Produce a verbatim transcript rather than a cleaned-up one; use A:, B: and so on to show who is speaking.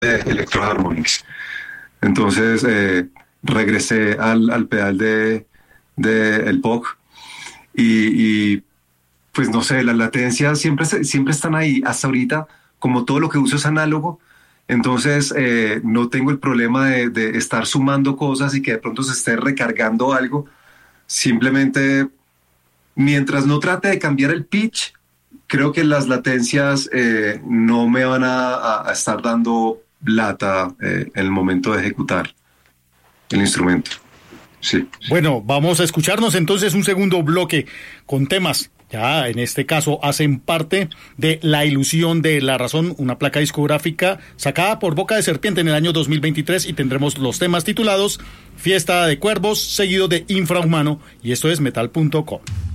A: de Electro Harmonix. Entonces eh, regresé al, al pedal de, de el P O C y, y pues no sé, las latencias siempre, se- siempre están ahí. Hasta ahorita, como todo lo que uso es análogo, entonces eh, no tengo el problema de, de estar sumando cosas y que de pronto se esté recargando algo. Simplemente, mientras no trate de cambiar el pitch, creo que las latencias eh, no me van a, a- a estar dando lata eh, en el momento de ejecutar el instrumento. Sí.
B: Bueno, vamos a escucharnos entonces un segundo bloque con temas. Ya en este caso hacen parte de La Ilusión de la Razón, una placa discográfica sacada por Boca de Serpiente en el año dos mil veintitrés, y tendremos los temas titulados Fiesta de Cuervos, seguido de Infrahumano, y esto es metal punto com.